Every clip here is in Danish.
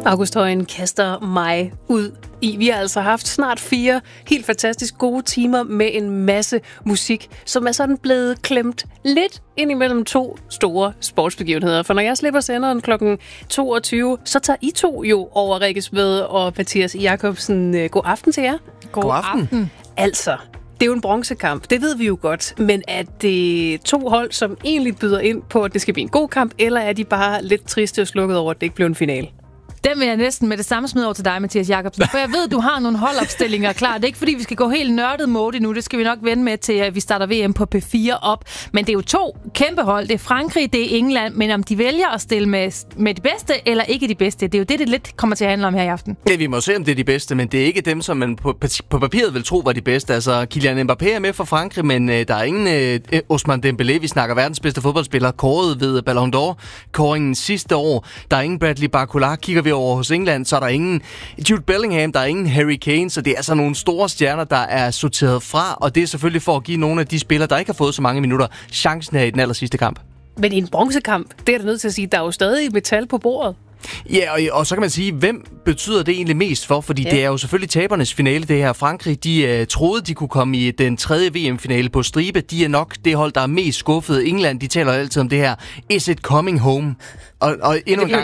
August Højen kaster mig ud i. Vi har altså haft snart 4 helt fantastisk gode timer med en masse musik, som er sådan blevet klemt lidt ind imellem 2 store sportsbegivenheder. For når jeg slipper senderen kl. 22, så tager I 2 jo over, Rikke Sved og Mathias Jakobsen. God aften til jer. God aften. Altså, det er jo en bronzekamp, det ved vi jo godt. Men er det 2 hold, som egentlig byder ind på, at det skal blive en god kamp, eller er de bare lidt triste og slukket over, at det ikke blev en finale? Den vil jeg næsten med det samme smide over til dig, Mathias Jakobsen. For jeg ved, du har nogle holdopstillinger klar. Det er ikke, fordi vi skal gå helt nørdet mode nu. Det skal vi nok vende med til, at vi starter VM på P4 op. Men det er jo 2 kæmpe hold. Det er Frankrig, det er England. Men om de vælger at stille med de bedste, eller ikke de bedste, det er jo det lidt kommer til at handle om her i aften. Ja, vi må se, om det er de bedste, men det er ikke dem, som man på papiret vil tro var de bedste. Altså, Kylian Mbappé er med for Frankrig, men der er ingen Ousmane Dembélé. Vi snakker verdens bedste fodboldspiller, kåret ved Ballon d'Or-kåringen sidste år. Der er ingen Bradley Barcola. Kigger vi over hos England, så er der ingen Jude Bellingham, der er ingen Harry Kane, så det er altså nogle store stjerner, der er sorteret fra, og det er selvfølgelig for at give nogle af de spillere, der ikke har fået så mange minutter, chancen her i den aller sidste kamp. Men i en bronzekamp, det er der nødt til at sige, der er jo stadig metal på bordet. Ja, og så kan man sige, hvem betyder det egentlig mest for? Fordi det er jo selvfølgelig tabernes finale, det her. Frankrig, de troede, de kunne komme i den 3. VM-finale på stribe. De er nok det hold, der er mest skuffet. England, de taler altid om det her. Is it coming home? Og endnu en gang,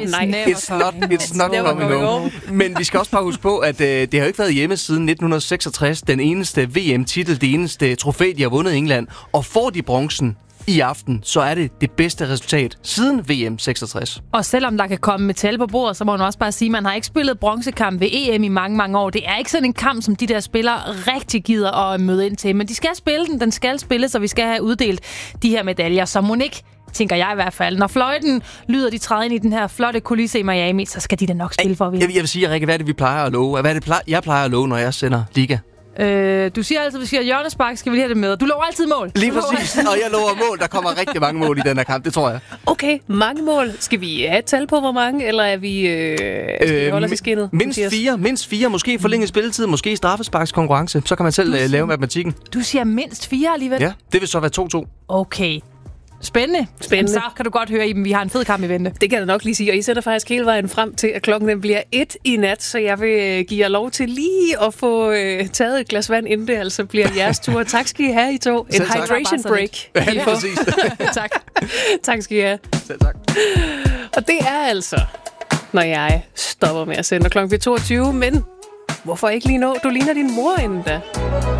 it's not coming home. Men vi skal også bare huske på, at det har jo ikke været hjemme siden 1966. Den eneste VM-titel, det eneste trofæ, de har vundet i England. Og får de bronzen i aften, så er det bedste resultat siden VM 66. Og selvom der kan komme metal på bordet, så må man også bare sige, at man har ikke spillet bronzekamp ved EM i mange, mange år. Det er ikke sådan en kamp, som de der spillere rigtig gider at møde ind til. Men de skal spille den skal spilles, og vi skal have uddelt de her medaljer, som må ikke, tænker jeg i hvert fald. Når fløjten lyder, de træder ind i den her flotte kulisse i Miami, så skal de da nok spille for at vinde. Jeg vil sige, Rikke, hvad er det, vi plejer at love? Hvad er det, jeg plejer at love, når jeg sender liga? Du siger altid, at vi skal have hjørnespark, skal vi lige have det med. Du lover altid mål. Lige præcis, og jeg lover mål. Der kommer rigtig mange mål i den her kamp, det tror jeg. Okay, mange mål. Skal vi have et tal på, hvor mange, eller er vi skal vi holde os i skinnet? Mindst 4, måske forlænget spilletid, måske straffesparkskonkurrence. Så kan man selv lave matematikken. Du siger mindst 4 alligevel? Ja, det vil så være 2-2. Okay. Spændende. Så kan du godt høre, Iben, vi har en fed kamp i vente. Det kan jeg nok lige sige, og I sætter faktisk hele vejen frem til, at klokken den bliver 1 i nat, så jeg vil give jer lov til lige at få taget et glas vand, inden det altså bliver jeres tur. Tak skal I have, I to. En hydration break. Ja, præcis. Tak. Tak skal I have. Selv tak. Og det er altså, når jeg stopper med at sende klokken 22, men hvorfor ikke lige nå? Du ligner din mor inden da.